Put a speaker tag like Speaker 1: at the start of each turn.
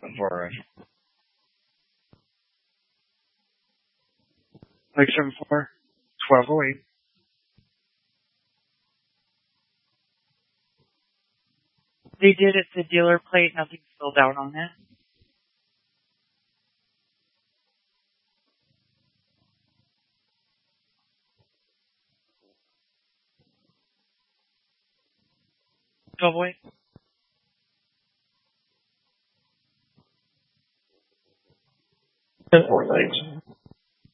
Speaker 1: for 574-1208.
Speaker 2: They did. It's a dealer plate. Nothing's filled out on it. Double-eight.
Speaker 3: And 4, thanks.